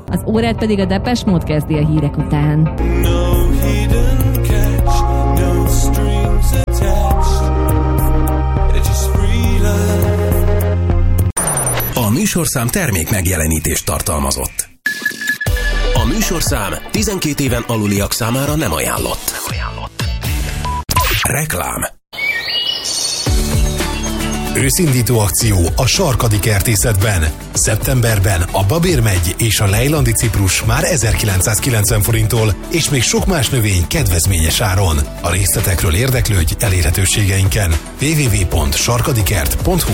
az órát pedig a Depeche Mode kezdi a hírek után. A műsorszám termék megjelenítést tartalmazott. A műsorszám 12 éven aluliak számára nem ajánlott. Reklám. Őszindító akció a Sarkadi Kertészetben. Szeptemberben a Babér megy és a Lejlandi ciprus már 1990 forinttól, és még sok más növény kedvezményes áron. A részletekről érdeklődj elérhetőségeinken. www.sarkadikert.hu.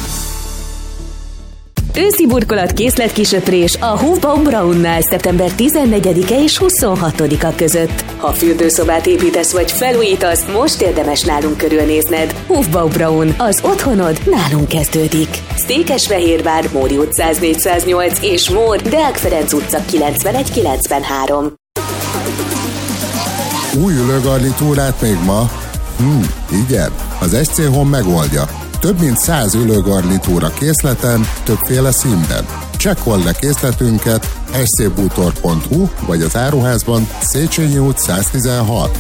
Őszi burkolat készletkisöprés a Hofbaum Braunnál szeptember 14-e és 26-a között. Ha fürdőszobát építesz vagy felújítasz, most érdemes nálunk körülnézned. Hofbaum Braun, az otthonod nálunk kezdődik. Székesfehérvár, Móri utca 408 és Mór, Deák Ferenc utca 91-93. Új ülőgarnitúrát még ma? Igen, az SC Home megoldja. Több mint 100 ülőgarnitúra készleten, többféle színben. Csekkold le készletünket scbútor.hu vagy az áruházban Széchenyi út 116.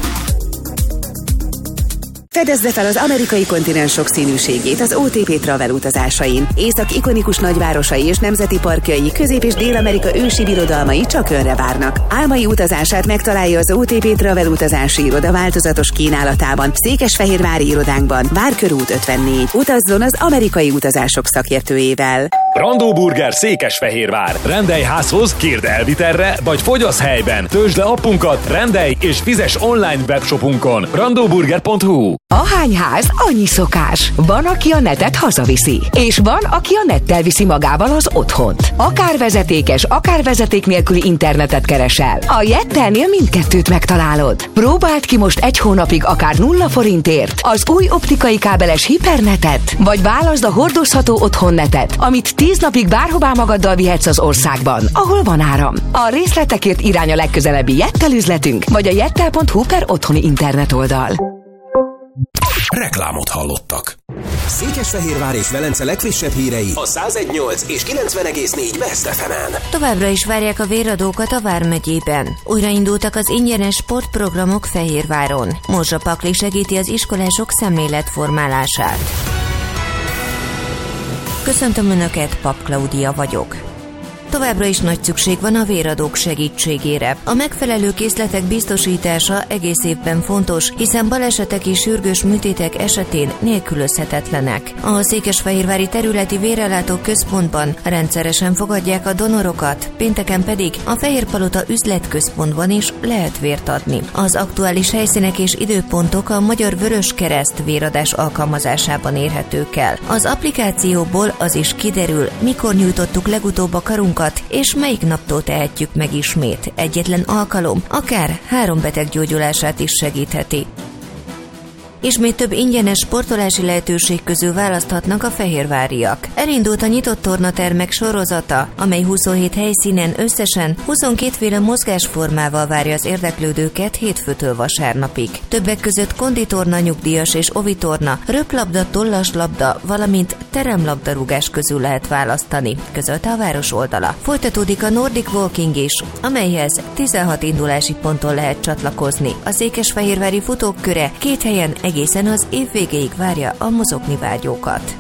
Fedezze fel az amerikai kontinens sokszínűségét az OTP Travel utazásain. Észak ikonikus nagyvárosai és nemzeti parkjai, Közép- és Dél-Amerika ősi birodalmai csak önre várnak. Álmai utazását megtalálja az OTP Travel utazási iroda változatos kínálatában, Székesfehérvári irodánkban, Várkörút 54. Utazzon az amerikai utazások szakértőjével. Brandó Burger Székesfehérvár. Rendelj házhoz, kérd elvitelre, vagy fogyasz helyben. Töltsd le appunkat, rendelj és fizes online webshopunkon. brandóburger.hu. Ahány ház, annyi szokás. Van, aki a netet hazaviszi, és van, aki a nettel viszi magával az otthont. Akár vezetékes, akár vezeték nélküli internetet keresel. A Jettelnél mindkettőt megtalálod. Próbáld ki most 1 hónapig akár 0 forintért az új optikai kábeles hipernetet, vagy válaszd a hordozható otthonnetet, amit 10 napig bárhová magaddal vihetsz az országban, ahol van áram. A részletekért irány a legközelebbi Jettel üzletünk, vagy a jettel.hu/otthoni internet oldal. Reklámot hallottak. Székesfehérvár és Velence legfrissebb hírei a 101.8 és 90.4 Best FM-en. Továbbra is várják a véradókat a Vármegyében. Újraindultak az ingyenes sportprogramok Fehérváron. Morzsa Pakli segíti az iskolások szemléletformálását. Köszöntöm Önöket, Pap Klaudia vagyok. Továbbra is nagy szükség van a véradók segítségére. A megfelelő készletek biztosítása egész évben fontos, hiszen balesetek és sürgős műtétek esetén nélkülözhetetlenek. A Székesfehérvári Területi Vérellátó Központban rendszeresen fogadják a donorokat, pénteken pedig a Fehérpalota üzletközpontban is lehet vért adni. Az aktuális helyszínek és időpontok a Magyar Vöröskereszt véradás alkalmazásában érhetők el. Az applikációból az is kiderül, mikor nyújtottuk legutóbb a karunkat, és melyik naptól tehetjük meg ismét. Egyetlen alkalom akár 3 beteg gyógyulását is segítheti. Ismét több ingyenes sportolási lehetőség közül választhatnak a fehérváriak. Elindult a nyitott tornatermek sorozata, amely 27 helyszínen összesen 22 féle mozgásformával várja az érdeklődőket hétfőtől vasárnapig. Többek között konditorna, nyugdíjas és ovitorna, röplabda, tollaslabda, valamint teremlabdarúgás közül lehet választani, közölte a város oldala. Folytatódik a Nordic Walking is, amelyhez 16 indulási ponton lehet csatlakozni. A székesfehérvári futók köre 2 helyen egészen az év végéig várja a mozogni vágyókat.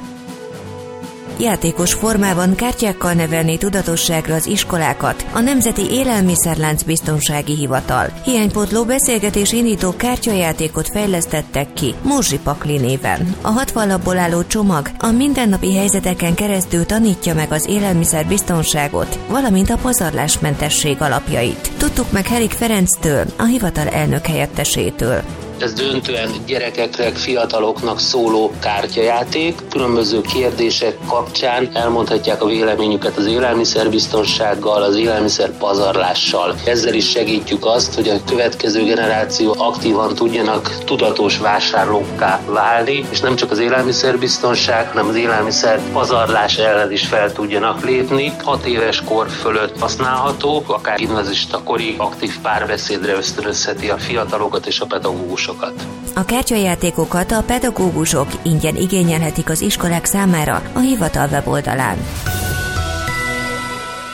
Játékos formában kártyákkal nevelné tudatosságra az iskolákat a Nemzeti Élelmiszerlánc Biztonsági Hivatal. Hiánypótló beszélgetés indító kártyajátékot fejlesztettek ki Morzsi Pakli néven. A 60 lapból álló csomag a mindennapi helyzeteken keresztül tanítja meg az élelmiszerbiztonságot, valamint a pazarlásmentesség alapjait. Tudtuk meg Herik Ferenctől, a hivatal elnök helyettesétől. Ez döntően gyerekeknek, fiataloknak szóló kártyajáték. Különböző kérdések kapcsán elmondhatják a véleményüket az élelmiszerbiztonsággal, az élelmiszerpazarlással. Ezzel is segítjük azt, hogy a következő generáció aktívan tudjanak tudatos vásárlókká válni, és nem csak az élelmiszerbiztonság, hanem az élelmiszerpazarlás ellen is fel tudjanak lépni. 6 éves kor fölött használható, akár gimnazista korig aktív párbeszédre ösztönözheti a fiatalokat és a pedagógusokat. A kártyajátékokat a pedagógusok ingyen igényelhetik az iskolák számára a hivatal weboldalán.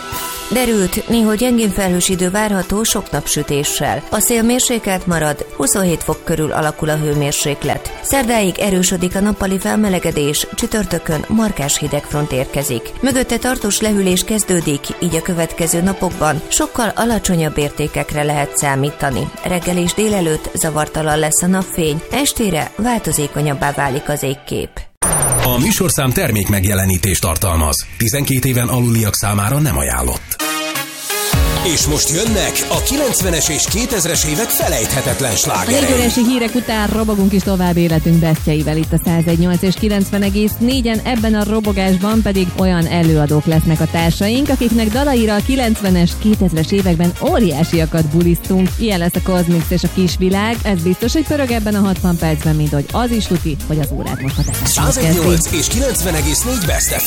Derült, néhol gyengén felhős idő várható sok napsütéssel. A szél mérsékelt marad, 27 fok körül alakul a hőmérséklet. Szerdáig erősödik a nappali felmelegedés, csütörtökön markás hidegfront érkezik. Mögötte tartós lehűlés kezdődik, így a következő napokban sokkal alacsonyabb értékekre lehet számítani. Reggel és délelőtt zavartalan lesz a napfény, estére változékonyabbá válik az égkép. A műsorszám termék megjelenítést tartalmaz. 12 éven aluliak számára nem ajánlott. És most jönnek a 90-es és 2000-es évek felejthetetlen slágerei. A 4 órási hírek után robogunk is tovább életünk bestjeivel itt a 101.8 és 90,4-en. Ebben a robogásban pedig olyan előadók lesznek a társaink, akiknek dalaira a 90-es, 2000-es években óriásiakat bulisztunk. Ilyen lesz a Kozmix és a Kisvilág. Ez biztos, hogy pörög ebben a 60 percben, mint hogy az is tuti, hogy az órát most a 101.8 és 90,4 Best FM.